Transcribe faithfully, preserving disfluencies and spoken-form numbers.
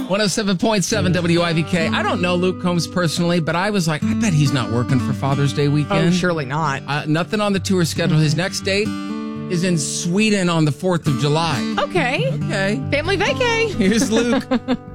one oh seven point seven W I V K. I don't know Luke Combs personally, but I was like, I bet he's not working for Father's Day weekend. Oh, surely not. Uh, nothing on the tour schedule. His next date is in Sweden on the fourth of July. Okay. Okay. Family vacay. Here's Luke.